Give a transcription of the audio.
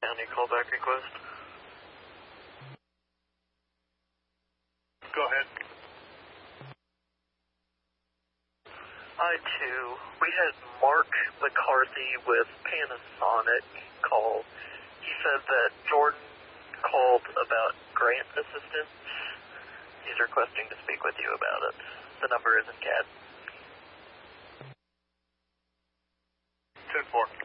County callback request. Go ahead. I-2, we had Mark McCarthy with Panasonic call. He said that Jordan called about grant assistance. He's requesting to speak with you about it. The number is in CAD. 10-4.